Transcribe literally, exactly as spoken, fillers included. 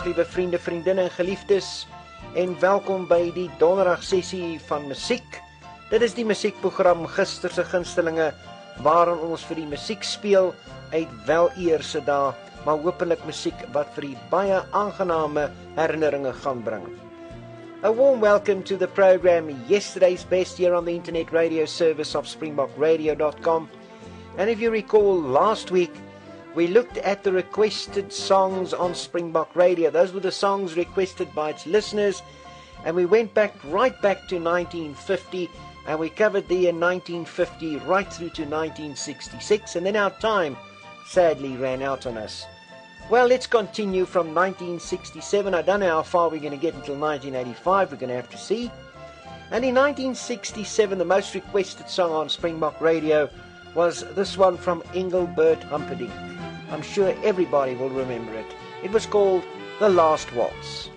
Liewe vriende, vriendinne en geliefdes, en welkom by die donderdag sessie van musiek. Dit is die musiekprogram Gister se gunstelinge, waarin ons vir die musiek speel uit weleerse dae, maar hopelik musiek wat vir die baie aangename herinneringe gaan bring. A warm welcome to the program Yesterday's Best here on the internet radio service of springbok radio dot com. And if you recall, last week we looked at the requested songs on Springbok Radio. Those were the songs requested by its listeners, and we went back right back to nineteen fifty, and we covered the year nineteen fifty right through to nineteen sixty-six, and then our time sadly ran out on us. Well, let's continue from nineteen sixty-seven. I don't know how far we're going to get until nineteen eighty-five. We're going to have to see. And in nineteen sixty-seven, the most requested song on Springbok Radio was this one from Engelbert Humperdinck. I'm sure everybody will remember it. It was called The Last Waltz.